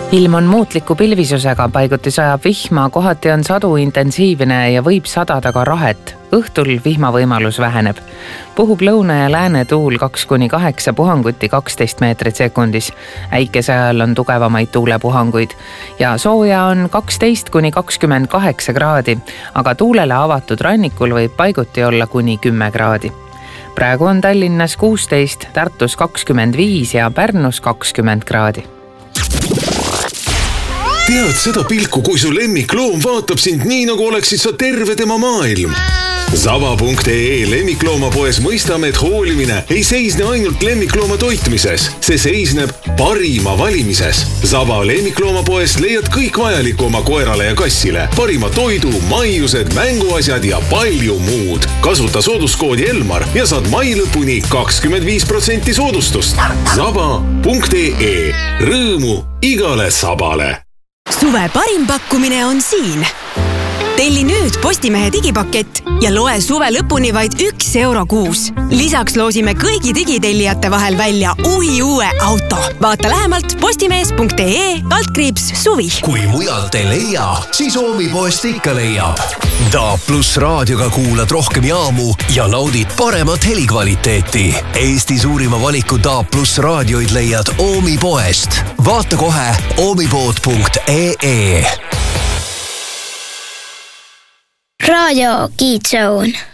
Ilm on muutliku pilvisusega, paiguti sajab vihma, kohati on sadu intensiivne ja võib sadada ka rahet. Õhtul vihmavõimalus väheneb. Puhub lõuna ja lääne tuul 2-8, puhanguti 12 meetrit sekundis. Äikese ajal on tugevamaid tuulepuhanguid ja sooja on 12-28 kraadi, aga tuulele avatud rannikul võib paiguti olla kuni 10 kraadi. Praegu on Tallinnas 16, Tartus 25 ja Pärnus 20 kraadi. Tead seda pilku, kui su lemmikloom vaatab sind nii, nagu oleksid sa terve tema maailm. Zaba.ee lemmikloomapoes mõistame, et hoolimine ei seisne ainult lemmiklooma toitmises. See seisneb parima valimises. Zaba lemmikloomapoes leiad kõik vajaliku oma koerale ja kassile. Parima toidu, maiused, mänguasjad ja palju muud. Kasuta sooduskoodi Elmar ja saad mai lõpuni 25% soodustust. Zaba.ee. Rõõmu igale sabale. Suve parim pakkumine on siin. Telli nüüd Postimehe digipakett ja loe suve lõpuni vaid €1 kuus. Lisaks loosime kõigi digitellijate vahel välja uue auto. Vaata lähemalt postimees.ee/suvi. Kui mujalt ei leia, siis Oomipoest ikka leiab. DAB+ raadioga kuulad rohkem jaamu ja naudid paremat helikvaliteeti. Eesti suurima valiku DAB+ raadioid leiad Oomipoest. Vaata kohe oomipood.ee. Radio Kids Zone.